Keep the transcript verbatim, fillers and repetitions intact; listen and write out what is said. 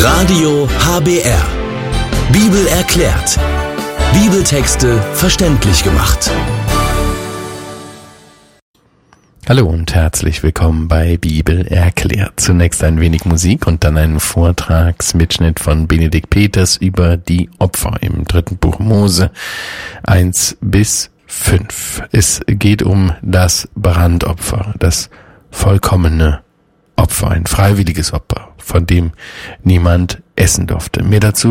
Radio H B R. Bibel erklärt. Bibeltexte verständlich gemacht. Hallo und herzlich willkommen bei Bibel erklärt. Zunächst ein wenig Musik und dann ein Vortragsmitschnitt von Benedikt Peters über die Opfer im dritten Buch Mose eins bis fünf. Es geht um das Brandopfer, das vollkommene Opfer, ein freiwilliges Opfer, von dem niemand essen durfte. Mehr dazu